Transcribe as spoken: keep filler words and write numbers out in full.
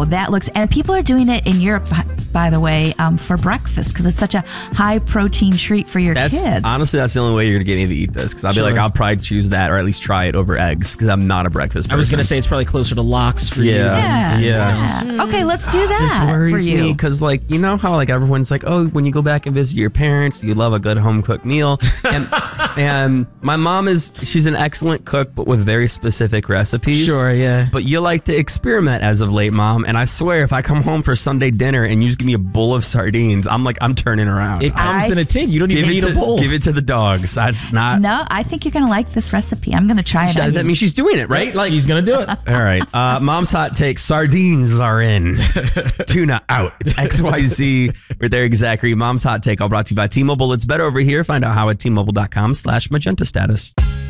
wow, that looks, and people are doing it in Europe, by the way, um, for breakfast because it's such a high protein treat for your that's, kids. Honestly, that's the only way you're going to get me to eat this because I'll Sure. be like, I'll probably choose that or at least try it over eggs because I'm not a breakfast person. I was going to say it's probably closer to lox for you. Yeah, Yeah. yeah. Okay, let's do that This worries for you. me because, like, you know how like everyone's like, oh, when you go back and visit your parents, you love a good home cooked meal, and and my mom is she's an excellent cook, but with very specific recipes. Sure, yeah. But you like to experiment as of late, Mom. And I swear, if I come home for Sunday dinner and you just give me a bowl of sardines, I'm like, I'm turning around. It comes I- in a tin. You don't give even it need to, a bowl. Give it to the dogs. That's not. No, I think you're going to like this recipe. I'm going to try it. That, on that you. means she's doing it, right? Like she's going to do it. All right. Uh, Mom's hot take: sardines are in, tuna out. It's X Y Z with Eric Zachary. Mom's hot take, all brought to you by T-Mobile. It's better over here. Find out how at T Mobile dot com slash magenta status.